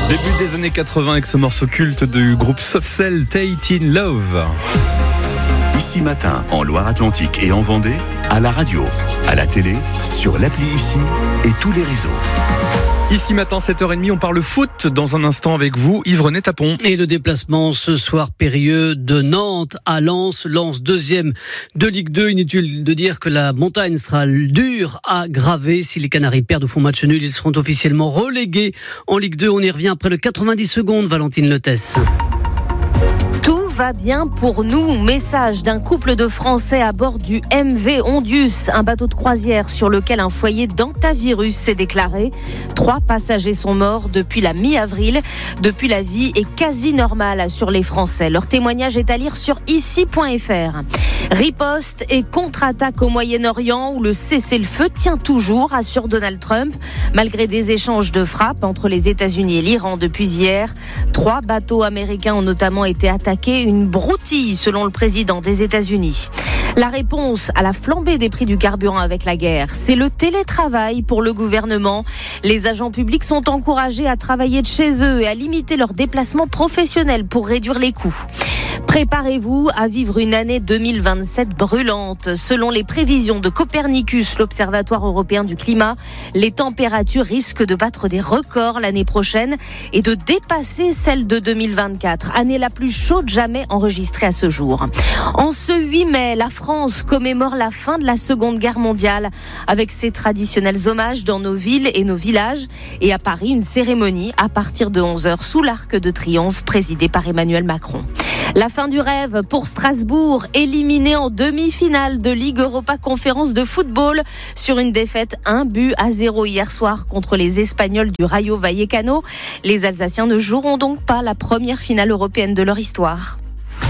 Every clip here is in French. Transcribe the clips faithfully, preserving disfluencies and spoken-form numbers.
Début des années quatre-vingts avec ce morceau culte du groupe Soft Cell, Tate in Love. Ici Matin, en Loire-Atlantique et en Vendée, à la radio, à la télé, sur l'appli Ici et tous les réseaux. Ici Matin, sept heures trente, on parle foot dans un instant avec vous, Yves René Tapon. Et le déplacement ce soir périlleux de Nantes à Lens. Lens deuxième de Ligue deux. Inutile de dire que la montagne sera dure à graver. Si les Canaries perdent ou font match nul, ils seront officiellement relégués en Ligue deux. On y revient après le quatre-vingt-dix secondes, Valentine Lettès. Tout va bien pour nous. Message d'un couple de Français à bord du M V Ondius, un bateau de croisière sur lequel un foyer d'antavirus s'est déclaré. Trois passagers sont morts depuis la mi-avril. Depuis, la vie est quasi normale sur les Français. Leur témoignage est à lire sur ici point f r. Riposte et contre-attaque au Moyen-Orient où le cessez-le-feu tient toujours, assure Donald Trump. Malgré des échanges de frappes entre les États-Unis et l'Iran depuis hier, trois bateaux américains ont notamment été attaqués. Une broutille selon le président des États-Unis. La réponse à la flambée des prix du carburant avec la guerre, c'est le télétravail pour le gouvernement. Les agents publics sont encouragés à travailler de chez eux et à limiter leurs déplacements professionnels pour réduire les coûts. Préparez-vous à vivre une année deux mille vingt-sept brûlante. Selon les prévisions de Copernicus, l'Observatoire européen du climat, les températures risquent de battre des records l'année prochaine et de dépasser celles de deux mille vingt-quatre, année la plus chaude jamais enregistrée à ce jour. En ce huit mai, la France commémore la fin de la Seconde Guerre mondiale avec ses traditionnels hommages dans nos villes et nos villages. Et à Paris, une cérémonie à partir de onze heures sous l'Arc de Triomphe présidée par Emmanuel Macron. La fin du rêve pour Strasbourg, éliminé en demi-finale de Ligue Europa Conférence de football sur une défaite un but à zéro hier soir contre les Espagnols du Rayo Vallecano. Les Alsaciens ne joueront donc pas la première finale européenne de leur histoire.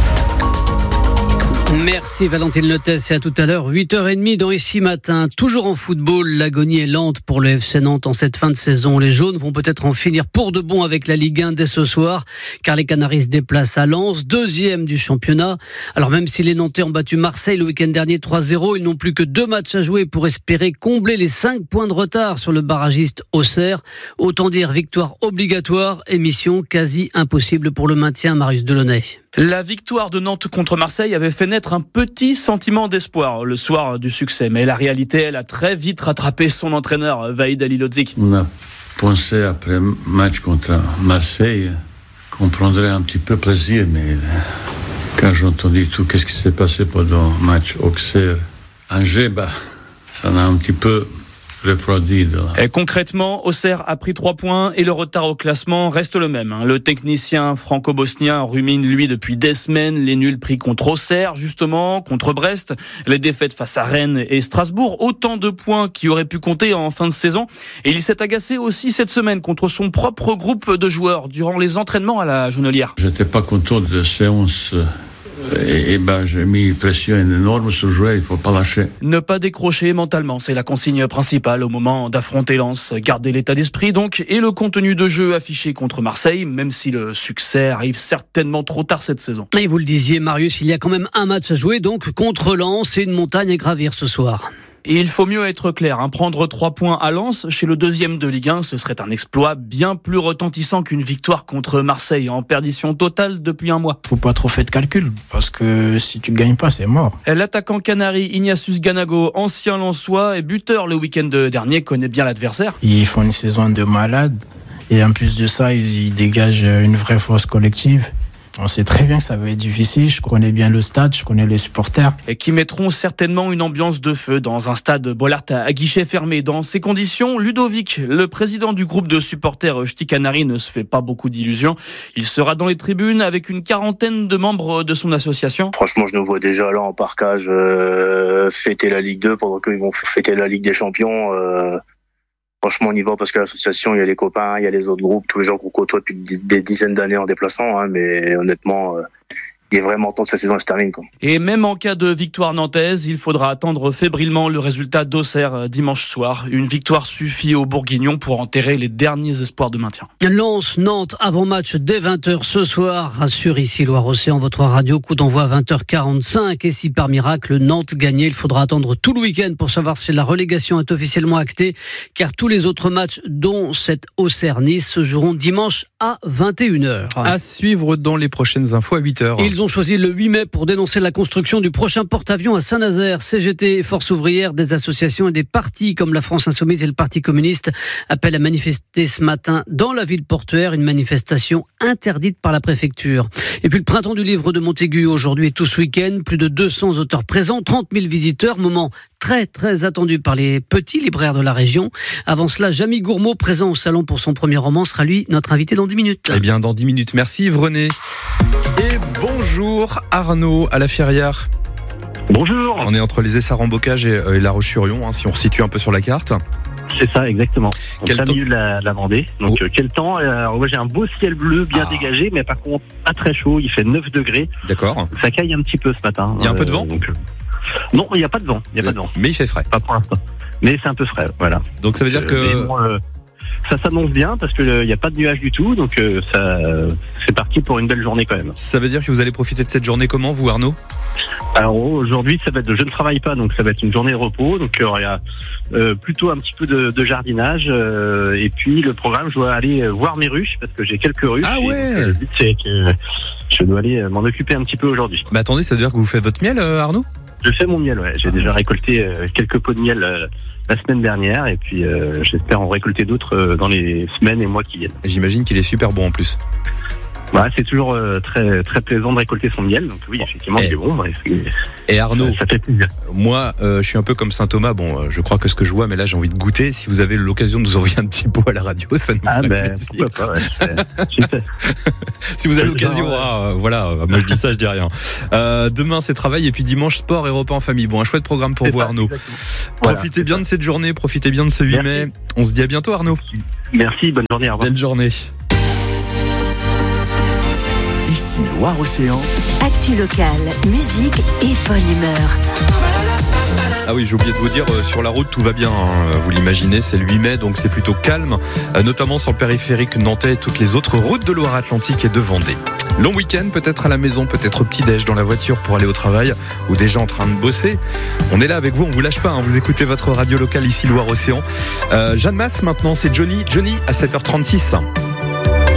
Merci Valentine Lettès et à tout à l'heure, huit heures trente dans Ici Matin. Toujours en football, l'agonie est lente pour le F C Nantes en cette fin de saison. Les jaunes vont peut-être en finir pour de bon avec la Ligue un dès ce soir, car les Canaries se déplacent à Lens, deuxième du championnat. Alors même si les Nantais ont battu Marseille le week-end dernier trois zéro, ils n'ont plus que deux matchs à jouer pour espérer combler les cinq points de retard sur le barragiste Auxerre. Autant dire victoire obligatoire et mission quasi impossible pour le maintien, Marius Delaunay. La victoire de Nantes contre Marseille avait fait naître un petit sentiment d'espoir le soir du succès. Mais la réalité, elle a très vite rattrapé son entraîneur, Vahid Halilhodžić. On a pensé après le match contre Marseille qu'on prendrait un petit peu plaisir, mais quand j'ai entendu tout qu'est-ce qui s'est passé pendant le match Auxerre-Angers, bah, ça m'a un petit peu refroidi. Et concrètement, Auxerre a pris trois points et le retard au classement reste le même. Le technicien franco-bosnien rumine, lui, depuis des semaines les nuls pris contre Auxerre, justement, contre Brest, les défaites face à Rennes et Strasbourg, autant de points qui auraient pu compter en fin de saison. Et il s'est agacé aussi cette semaine contre son propre groupe de joueurs durant les entraînements à la Jonelière. J'étais pas content de la séance. Et, et ben, j'ai mis une pression énorme sur le joueur, il ne faut pas lâcher. Ne pas décrocher mentalement, c'est la consigne principale au moment d'affronter Lens. Garder l'état d'esprit donc et le contenu de jeu affiché contre Marseille, même si le succès arrive certainement trop tard cette saison. Et vous le disiez Marius, il y a quand même un match à jouer donc contre Lens et une montagne à gravir ce soir. Et il faut mieux être clair, hein. Prendre trois points à Lens, chez le deuxième de Ligue un, ce serait un exploit bien plus retentissant qu'une victoire contre Marseille, en perdition totale depuis un mois. Faut pas trop faire de calcul, parce que si tu ne gagnes pas, c'est mort. L'attaquant canari Ignatius Ganago, ancien Lensois et buteur le week-end dernier, connaît bien l'adversaire. Ils font une saison de malade, et en plus de ça, ils dégagent une vraie force collective. On sait très bien que ça va être difficile, je connais bien le stade, je connais les supporters. Et qui mettront certainement une ambiance de feu dans un stade Bollaert à guichet fermé. Dans ces conditions, Ludovic, le président du groupe de supporters Ch'ti Canari, ne se fait pas beaucoup d'illusions. Il sera dans les tribunes avec une quarantaine de membres de son association. Franchement, je nous vois déjà là en parkage euh, fêter la Ligue deux pendant qu'ils vont fêter la Ligue des Champions. Euh... Franchement, on y va parce qu'à l'association, il y a les copains, il y a les autres groupes, tous les gens qu'on côtoie depuis des dizaines d'années en déplacement. Hein, mais honnêtement, euh, il est vraiment temps que sa saison se termine, quoi. Et même en cas de victoire nantaise, il faudra attendre fébrilement le résultat d'Auxerre dimanche soir. Une victoire suffit aux Bourguignons pour enterrer les derniers espoirs de maintien. Lens, Nantes, avant-match dès vingt heures ce soir sur ici Loire-Océan, votre radio. Coup d'envoi à vingt heures quarante-cinq. Et si par miracle Nantes gagnait, il faudra attendre tout le week-end pour savoir si la relégation est officiellement actée, car tous les autres matchs, dont cet Auxerre-Nice, se joueront dimanche à vingt et une heures. À suivre dans les prochaines infos à huit heures. Ils ont choisi le huit mai pour dénoncer la construction du prochain porte-avions à Saint-Nazaire. C G T, Force ouvrière, des associations et des partis comme la France Insoumise et le Parti communiste appellent à manifester ce matin dans la ville portuaire, une manifestation interdite par la préfecture. Et puis le printemps du livre de Montaigu aujourd'hui et tout ce week-end, plus de deux cents auteurs présents, trente mille visiteurs, moment très très attendu par les petits libraires de la région. Avant cela, Jamie Gourmaud, présent au salon pour son premier roman, sera lui notre invité dans dix minutes. Eh bien dans dix minutes, merci Yves René. Et bonjour Arnaud à la Ferrière. Bonjour. On est entre les Essarts-en-Bocage et, et La Roche-sur-Yon, hein, si on resitue un peu sur la carte. C'est ça, exactement. On Quel est au temps... milieu de la, de la Vendée. Donc, oh. euh, quel temps euh, moi, j'ai un beau ciel bleu bien ah. dégagé, mais par contre, pas très chaud. Il fait neuf degrés. D'accord. Ça caille un petit peu ce matin. Il y a un euh, peu de vent donc, euh... Non, il n'y a pas de vent. Il y a euh, pas de vent. Mais il fait frais. Pas pour l'instant. Mais c'est un peu frais, voilà. Donc ça veut dire que... Euh, bon, euh, ça s'annonce bien parce qu'il n'y a pas de nuages du tout. Donc euh, ça, euh, c'est parti pour une belle journée quand même. Ça veut dire que vous allez profiter de cette journée comment, vous Arnaud ? Alors aujourd'hui, ça va être, je ne travaille pas, donc ça va être une journée de repos. Donc euh, il y a euh, plutôt un petit peu de, de jardinage. Euh, et puis le programme, je dois aller voir mes ruches parce que j'ai quelques ruches. Ah ouais. Donc, euh, le but c'est que je dois aller m'en occuper un petit peu aujourd'hui. Mais attendez, ça veut dire que vous faites votre miel, euh, Arnaud ? Je fais mon miel, ouais. J'ai ah. déjà récolté euh, quelques pots de miel euh, la semaine dernière et puis euh, j'espère en récolter d'autres euh, dans les semaines et mois qui viennent. J'imagine qu'il est super bon en plus. Bah, c'est toujours euh, très très plaisant de récolter son miel, donc oui, effectivement, et, il est bon. Ouais, c'est, et Arnaud, ça, ça fait plaisir. Moi, euh, je suis un peu comme Saint Thomas. Bon, euh, je crois que ce que je vois, mais là, j'ai envie de goûter. Si vous avez l'occasion de nous envoyer un petit pot à la radio, ça nous ah ferait ben, plaisir. Pourquoi pas, ouais, je fais, si vous avez l'occasion, ah, voilà. Moi, je dis ça, je dis rien. Euh, demain, c'est travail et puis dimanche, sport et repas en famille. Bon, un chouette programme pour c'est vous, ça, Arnaud. Voilà, profitez bien ça. de cette journée, profitez bien de ce huit mai. On se dit à bientôt, Arnaud. Merci, bonne journée. Au revoir. Belle journée. Ici Loire-Océan. Actu locale, musique et bonne humeur. Ah oui, j'ai oublié de vous dire, euh, sur la route, tout va bien. Hein, vous l'imaginez, c'est le huit mai, donc c'est plutôt calme, euh, notamment sur le périphérique nantais et toutes les autres routes de Loire-Atlantique et de Vendée. Long week-end, peut-être à la maison, peut-être petit-déj dans la voiture pour aller au travail ou déjà en train de bosser. On est là avec vous, on vous lâche pas. Hein, vous écoutez votre radio locale ici Loire-Océan. Euh, Jeanne Masse maintenant, c'est Johnny. Johnny à sept heures trente-six.